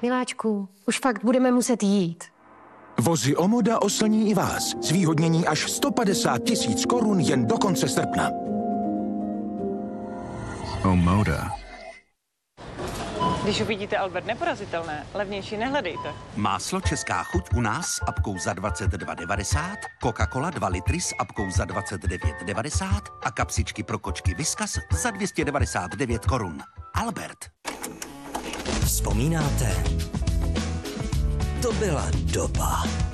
Miláčku, už fakt budeme muset jít. Vozy Omoda oslní i vás. Zvýhodnění až 150 000 korun jen do konce srpna. Omoda. Když uvidíte Albert neporazitelné, levnější nehledejte. Máslo Česká chuť u nás s apkou za 22,90, Coca-Cola 2 litry s apkou za 29,90 a kapsičky pro kočky Whiskas za 299 korun. Albert. Vzpomínáte? To byla doba.